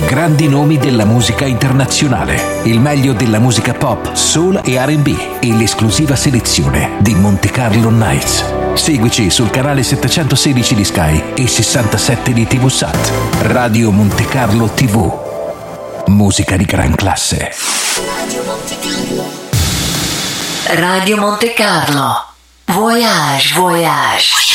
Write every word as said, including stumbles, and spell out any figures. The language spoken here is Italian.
Grandi nomi della musica internazionale, il meglio della musica pop, soul e R and B e l'esclusiva selezione di Monte Carlo Nights. Seguici sul canale settecentosedici di Sky e sessantasette di T V Sat. Radio Monte Carlo T V. Musica di gran classe. Radio Monte Carlo. Voyage, voyage.